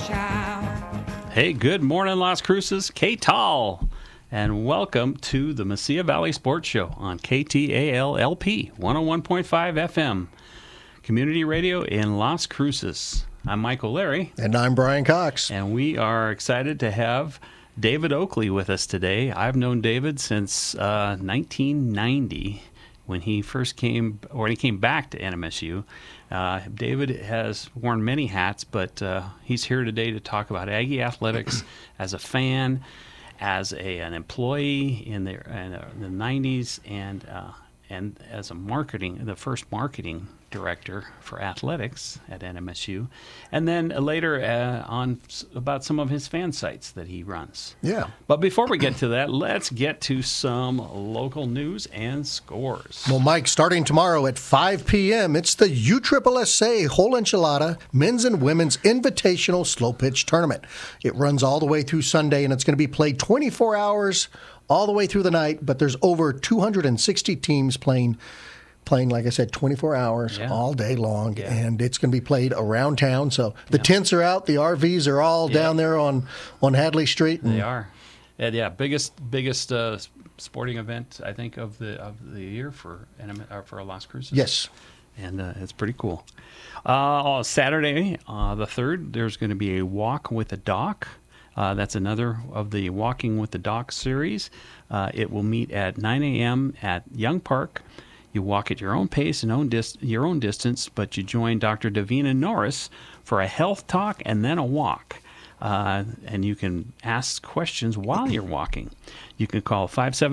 Hey, good morning, Las Cruces. K-Tal, and welcome to the Mesilla Valley Sports Show on KTAL-LP 101.5 FM, community radio in Las Cruces. I'm Michael Larry. And I'm Brian Cox. And we are excited to have David Oakley with us today. I've known David since 1990 when he came back to NMSU. David has worn many hats, but he's here today to talk about Aggie athletics as a fan, as an employee in the 90s, and as the first marketing director for athletics at NMSU, and then later on about some of his fan sites that he runs. Yeah. But before we get to that, let's get to some local news and scores. Well, Mike, starting tomorrow at 5 p.m., it's the USSSA Whole Enchilada Men's and Women's Invitational Slow Pitch Tournament. It runs all the way through Sunday, and it's going to be played 24 hours all the way through the night, but there's over 260 teams playing, like I said, 24 hours all day long, and it's going to be played around town. So the tents are out, the RVs are all down there on Hadley Street. They are. And biggest sporting event, I think, of the year for Las Cruces. Yes. And it's pretty cool. Saturday, the 3rd, there's going to be a Walk with the Doc. That's another of the Walking with the Doc series. It will meet at 9 a.m. at Young Park. You walk at your own pace and your own distance, but you join Dr. Davina Norris for a health talk and then a walk. And you can ask questions while you're walking. You can call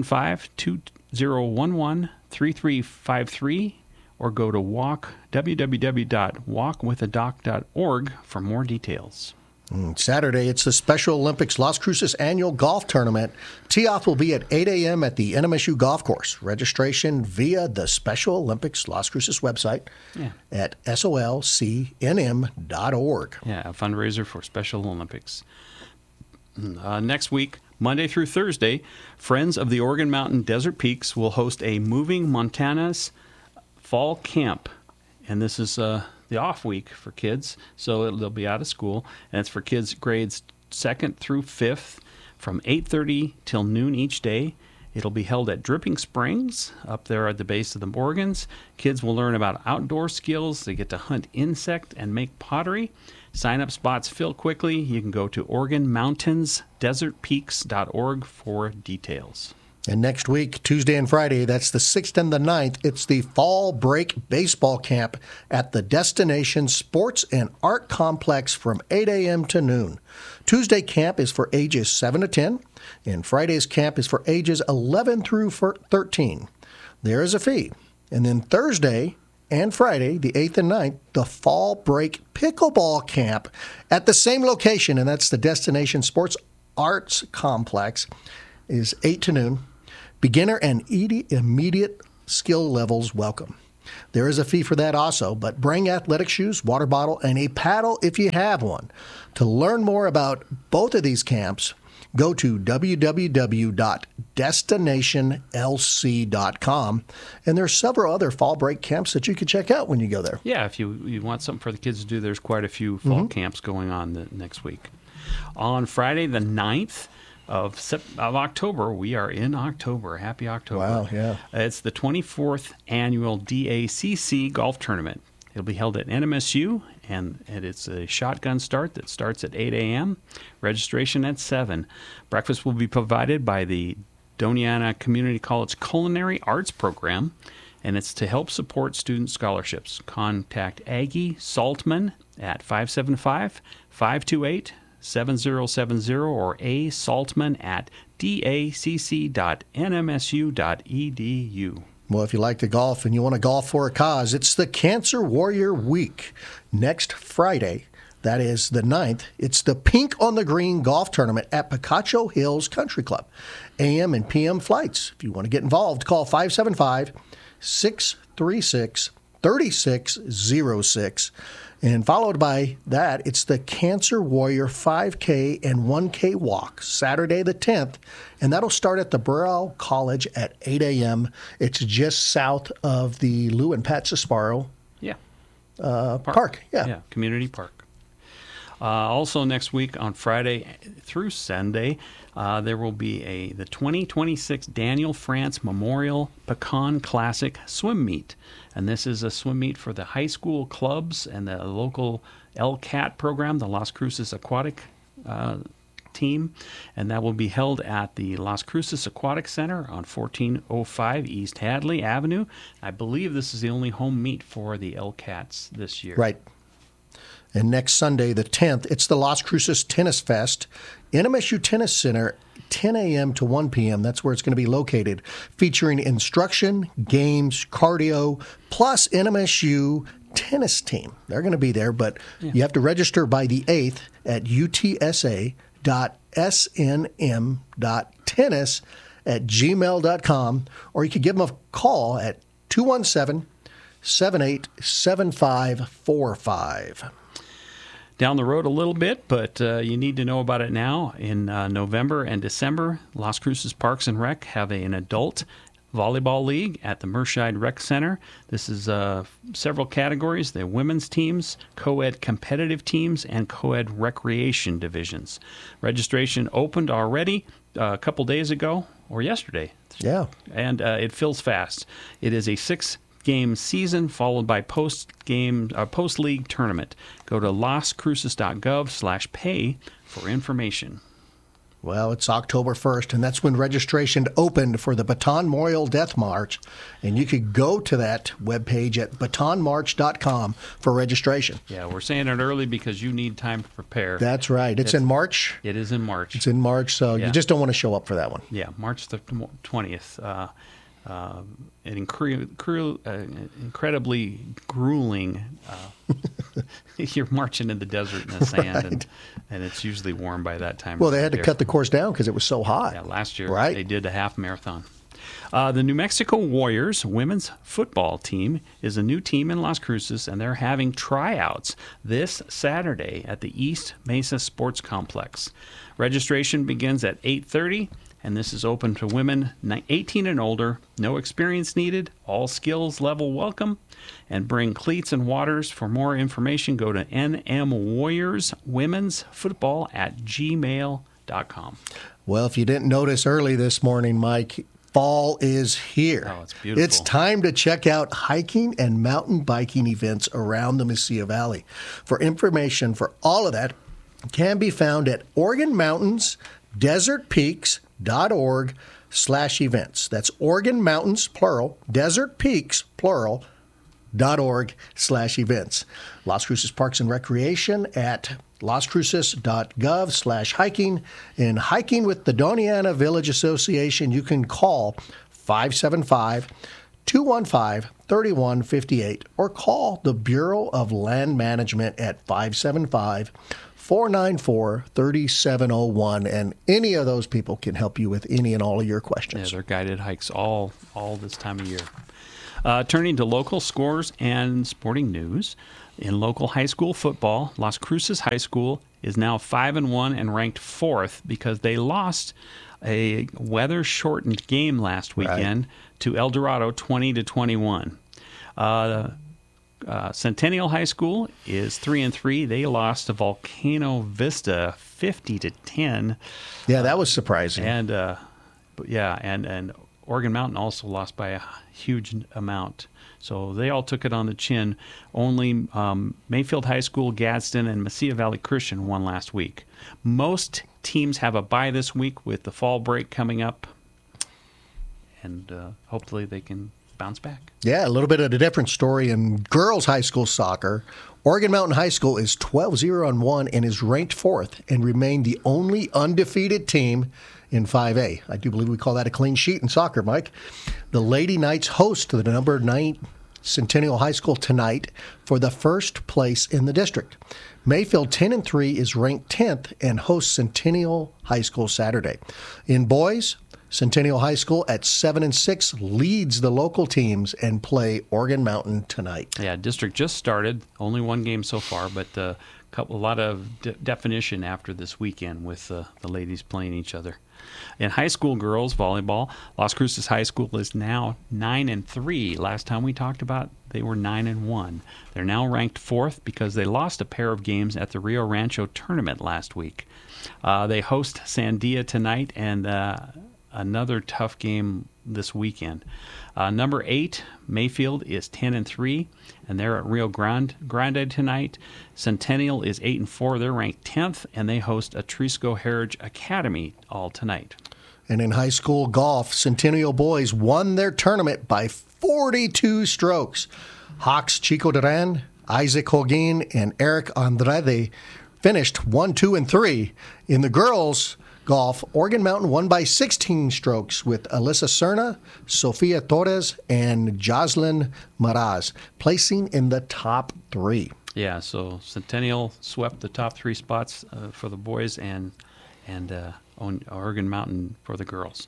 575-2011-3353 or go to www.walkwithadoc.org for more details. Saturday, it's the Special Olympics Las Cruces Annual Golf Tournament. Tee-off will be at 8 a.m. at the NMSU Golf Course. Registration via the Special Olympics Las Cruces website at solcnm.org. Yeah, a fundraiser for Special Olympics. Next week, Monday through Thursday, Friends of the Organ Mountain Desert Peaks will host a Moving Montana's Fall Camp. And this is the off week for kids, so they'll be out of school, and it's for kids grades 2nd through 5th from 8:30 till noon each day. It'll be held at Dripping Springs up there at the base of the Morgans. Kids will learn about outdoor skills. They get to hunt insect and make pottery. Sign-up spots fill quickly. You can go to OregonMountainsDesertPeaks.org for details. And next week, Tuesday and Friday, that's the 6th and the 9th, it's the Fall Break Baseball Camp at the Destination Sports and Art Complex from 8 a.m. to noon. Tuesday camp is for ages 7 to 10, and Friday's camp is for ages 11 through 13. There is a fee. And then Thursday and Friday, the 8th and 9th, the Fall Break Pickleball Camp at the same location, and that's the Destination Sports Arts Complex, is 8 to noon. Beginner and immediate skill levels welcome. There is a fee for that also, but bring athletic shoes, water bottle, and a paddle if you have one. To learn more about both of these camps, go to www.destinationlc.com, and there's several other fall break camps that you can check out when you go there. Yeah, if you want something for the kids to do, there's quite a few fall camps going on next week. On Friday the 9th, of October. We are in October. Happy October. Wow, yeah. It's the 24th annual DACC golf tournament. It'll be held at NMSU, and it's a shotgun start that starts at 8 a.m., registration at 7. Breakfast will be provided by the Doniana Community College Culinary Arts Program, and it's to help support student scholarships. Contact Aggie Saltman at 575-528-7070 or asaltman@dacc.nmsu.edu. Well, if you like to golf and you want to golf for a cause, it's the Cancer Warrior Week. Next Friday, that is the 9th, it's the Pink on the Green Golf Tournament at Picacho Hills Country Club. AM and PM flights. If you want to get involved, call 575-636-3606. And followed by that, it's the Cancer Warrior 5K and 1K walk, Saturday the 10th, and that'll start at the Burrell College at 8 a.m. It's just south of the Lou and Pat Sesparo park. Yeah, community park. Also next week on Friday through Sunday, there will be the 2026 Daniel France Memorial Pecan Classic Swim Meet. And this is a swim meet for the high school clubs and the local LCAT program, the Las Cruces Aquatic team. And that will be held at the Las Cruces Aquatic Center on 1405 East Hadley Avenue. I believe this is the only home meet for the LCATs this year. Right. And next Sunday, the 10th, it's the Las Cruces Tennis Fest, NMSU Tennis Center, 10 a.m. to 1 p.m. That's where it's going to be located, featuring instruction, games, cardio, plus NMSU tennis team. They're going to be there, but you have to register by the 8th at utsa.snm.tennis@gmail.com, or you could give them a call at 217-787545. Down the road a little bit, but you need to know about it now. In November and December, Las Cruces Parks and Rec have an adult volleyball league at the Merscheid Rec Center. This is several categories: the women's teams, co-ed competitive teams, and co-ed recreation divisions. Registration opened already a couple days ago, or yesterday. Yeah. And it fills fast. It is a 6-game season followed by post-league tournament. Go to lascruces.gov/pay for information. Well, it's October 1st, and that's when registration opened for the Baton Memorial Death March. And you could go to that webpage at batonmarch.com for registration. Yeah, we're saying it early because you need time to prepare. That's right. It's in March. It is in March. It's in March, so you just don't want to show up for that one. Yeah, March the 20th. An incredibly grueling. You're marching in the desert in the sand, and it's usually warm by that time. Well, they had to cut the course down because it was so hot. Yeah, last year they did a half marathon. The New Mexico Warriors women's football team is a new team in Las Cruces, and they're having tryouts this Saturday at the East Mesa Sports Complex. Registration begins at 8:30. And this is open to women 18 and older. No experience needed. All skills level welcome. And bring cleats and waters. For more information, go to nmwarriorswomen'sfootball@gmail.com. Well, if you didn't notice early this morning, Mike, fall is here. Oh, it's beautiful. It's time to check out hiking and mountain biking events around the Mesilla Valley. For information for all of that, can be found at Oregon Mountains Desert Peaks.org/events. That's Oregon Mountains, plural, Desert Peaks, plural, .org/events. Las Cruces Parks and Recreation at lascruces.gov/hiking. And hiking with the Doniana Village Association, you can call 575-215-3158 or call the Bureau of Land Management at 575-494-3701, and any of those people can help you with any and all of your questions. Yeah, they're guided hikes all this time of year. Turning to local scores and sporting news. In local high school football, Las Cruces High School is now 5-1 and ranked 4th because they lost a weather-shortened game last weekend to El Dorado 20-21. Centennial High School is 3-3. They lost to Volcano Vista 50-10. Yeah, that was surprising. And and Oregon Mountain also lost by a huge amount. So they all took it on the chin. Only Mayfield High School, Gadsden, and Mesilla Valley Christian won last week. Most teams have a bye this week with the fall break coming up, and hopefully they can bounce back. Yeah, a little bit of a different story in girls high school soccer. Oregon Mountain High School is 12-0-1 and is ranked 4th and remained the only undefeated team in 5A. I do believe we call that a clean sheet in soccer, Mike. The Lady Knights host the number 9 Centennial High School tonight for the first place in the district. Mayfield 10-3 is ranked 10th and hosts Centennial High School Saturday. In boys, Centennial High School at 7-6 leads the local teams and play Oregon Mountain tonight. Yeah, district just started. Only one game so far, but a lot of definition after this weekend with the ladies playing each other. In high school girls volleyball, Las Cruces High School is now 9-3. Last time we talked about, they were 9-1. They're now ranked 4th because they lost a pair of games at the Rio Rancho tournament last week. They host Sandia tonight and another tough game this weekend. Number 8, Mayfield, is 10-3, and they're at Rio Grande tonight. Centennial is 8-4. They're ranked 10th, and they host Atrisco Heritage Academy all tonight. And in high school golf, Centennial boys won their tournament by 42 strokes. Hawks Chico Duran, Isaac Holguin, and Eric Andrade finished 1, 2, and 3. In the girls' golf, Oregon Mountain won by 16 strokes with Alyssa Serna, Sofia Torres, and Jocelyn Maraz, placing in the top 3. Yeah, so Centennial swept the top 3 spots for the boys and Oregon Mountain for the girls.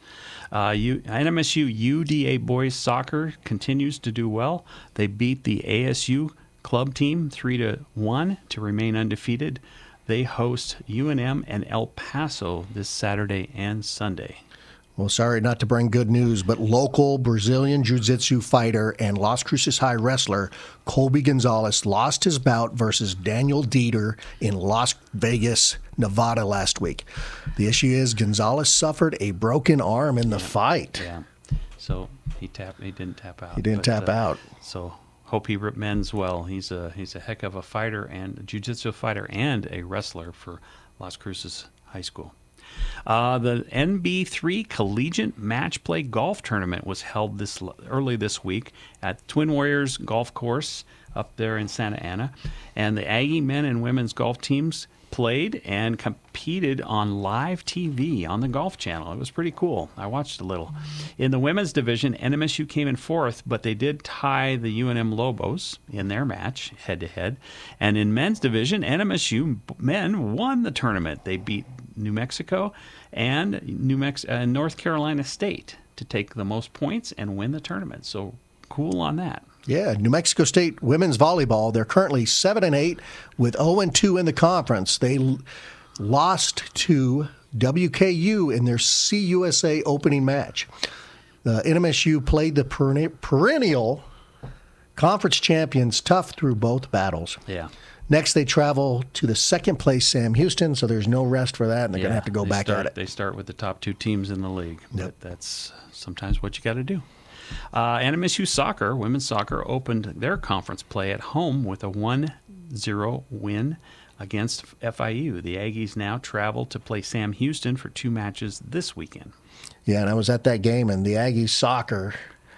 NMSU UDA boys soccer continues to do well. They beat the ASU club team 3-1 to remain undefeated. They host UNM and El Paso this Saturday and Sunday. Well, sorry not to bring good news, but local Brazilian Jiu-Jitsu fighter and Las Cruces High wrestler Colby Gonzalez lost his bout versus Daniel Dieter in Las Vegas, Nevada last week. The issue is Gonzalez suffered a broken arm in the fight. Yeah, so he didn't tap out. He didn't tap out. So hope he mends well. He's a heck of a fighter and a jiu-jitsu fighter and a wrestler for Las Cruces High School. The NB3 Collegiate Match Play Golf Tournament was held early this week at Twin Warriors Golf Course up there in Santa Ana, and the Aggie men and women's golf teams played and competed on live TV on the Golf Channel. It was pretty cool. I watched a little. In the women's division, NMSU came in 4th, but they did tie the UNM Lobos in their match head-to-head. And in men's division, NMSU men won the tournament. They beat New Mexico and North Carolina State to take the most points and win the tournament. So cool on that. Yeah, New Mexico State women's volleyball, they're currently 7-8 with 0-2 in the conference. They lost to WKU in their CUSA opening match. NMSU played the perennial conference champions tough through both battles. Yeah. Next, they travel to the second-place Sam Houston, so there's no rest for that, and they're going to have to go back at it. They start with the top 2 teams in the league, but that's sometimes what you got to do. NMSU soccer, women's soccer, opened their conference play at home with a 1-0 win against FIU. The Aggies now travel to play Sam Houston for 2 matches this weekend. Yeah, and I was at that game, and the Aggies soccer,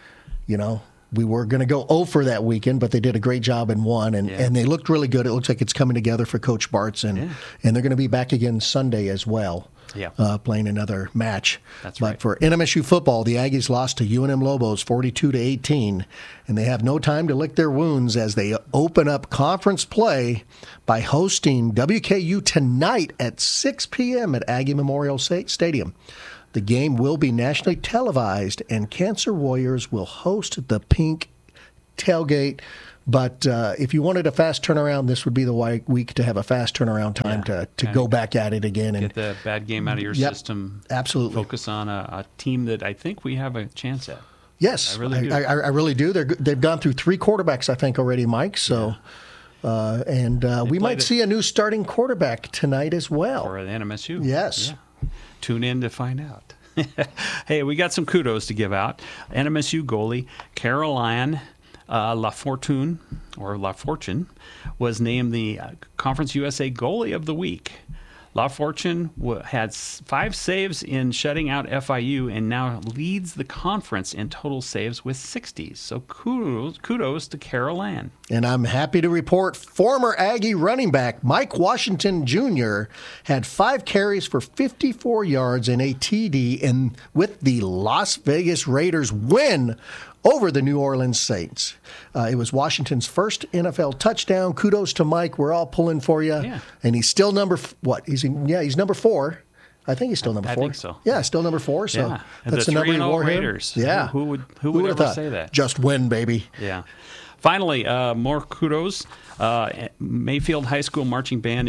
we were going to go 0 for that weekend, but they did a great job and won, and they looked really good. It looks like it's coming together for Coach Bartz, and they're going to be back again Sunday as well, playing another match. That's but right. for NMSU football, the Aggies lost to UNM Lobos 42-18, and they have no time to lick their wounds as they open up conference play by hosting WKU tonight at 6 p.m. at Aggie Memorial Stadium. The game will be nationally televised, and Cancer Warriors will host the Pink Tailgate. But if you wanted a fast turnaround, this would be the week to have a fast turnaround time to go back at it again. And get the bad game out of your system. Absolutely. Focus on a team that I think we have a chance at. Yes, I really do. They've gone through 3 quarterbacks, I think, already, Mike. So, we might see a new starting quarterback tonight as well. For the NMSU. Yes. Yeah. Tune in to find out. Hey, we got some kudos to give out. NMSU goalie Caroline LaFortune was named the Conference USA Goalie of the Week. LaFortune had 5 saves in shutting out FIU and now leads the conference in total saves with 60. So kudos to Caroline. And I'm happy to report former Aggie running back Mike Washington Jr. had 5 carries for 54 yards and a TD with the Las Vegas Raiders win over the New Orleans Saints. It was Washington's first NFL touchdown. Kudos to Mike. We're all pulling for you. Yeah. And he's still he's number 4. I think he's still number 4. I think so. Yeah, still number 4. So and that's the number 3-0 you wore Raiders. Yeah. Who would ever thought? say that? Just win, baby. Yeah. Finally, more kudos. Mayfield High School Marching Band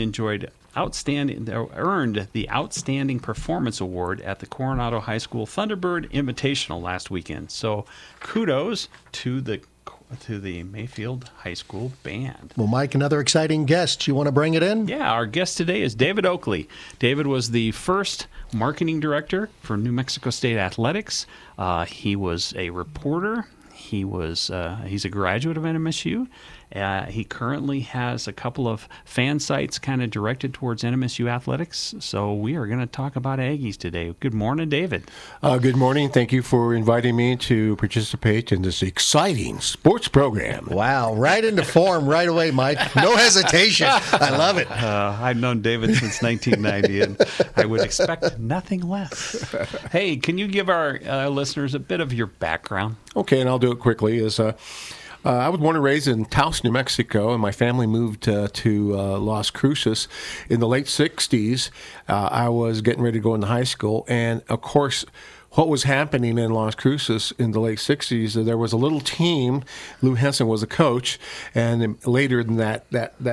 earned the Outstanding Performance Award at the Coronado High School Thunderbird Invitational last weekend. So kudos to the Mayfield High School Band. Well, Mike, another exciting guest. You want to bring it in? Yeah, our guest today is David Oakley. David was the first marketing director for New Mexico State Athletics. He was a reporter. He's a graduate of NMSU. He currently has a couple of fan sites kind of directed towards NMSU athletics. So we are going to talk about Aggies today. Good morning, David. Good morning. Thank you for inviting me to participate in this exciting sports program. Wow, right into form right away, Mike. No hesitation. I love it. I've known David since 1990, and I would expect nothing less. Hey, can you give our listeners a bit of your background? Okay, and I'll do it quickly. I was born and raised in Taos, New Mexico, and my family moved to Las Cruces in the late 60s. I was getting ready to go into high school, and of course, what was happening in Las Cruces in the late 60s, there was a little team. Lou Henson was a coach, and later in that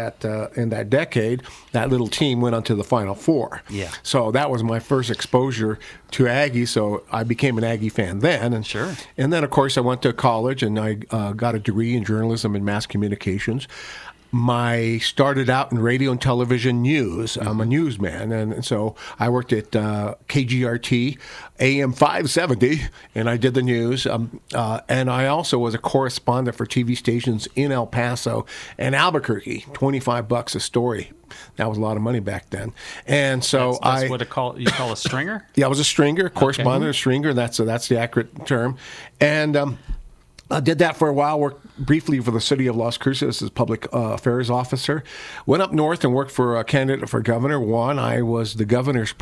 decade, that little team went on to the Final Four. Yeah. So that was my first exposure to Aggie, so I became an Aggie fan then. And, sure. And then, of course, I went to college, and I got a degree in journalism and mass communications. Started out in radio and television news. I'm a newsman, and so I worked at KGRT, AM 570, and I did the news. And I also was a correspondent for TV stations in El Paso and Albuquerque, $25 a story. That was a lot of money back then. And so that's what you call a stringer? Yeah, I was a stringer, correspondent, Okay. A stringer. That's the accurate term. And I did that for a while, worked briefly for the city of Las Cruces as public affairs officer. Went up north and worked for a candidate for governor. Won. I was the governor's